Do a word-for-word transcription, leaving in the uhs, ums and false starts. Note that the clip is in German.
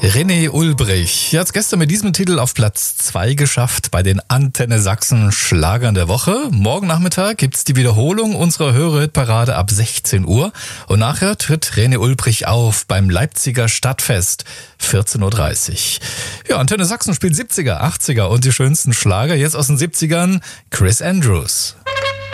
René Ulbrich. Er hat es gestern mit diesem Titel auf Platz zwei geschafft bei den Antenne Sachsen Schlagern der Woche. Morgen Nachmittag gibt's die Wiederholung unserer Hörerhitparade ab sechzehn Uhr. Und nachher tritt René Ulbrich auf beim Leipziger Stadtfest, vierzehn Uhr dreißig. Ja, Antenne Sachsen spielt siebziger, achtziger und die schönsten Schlager. Jetzt aus den siebzigern Chris Andrews.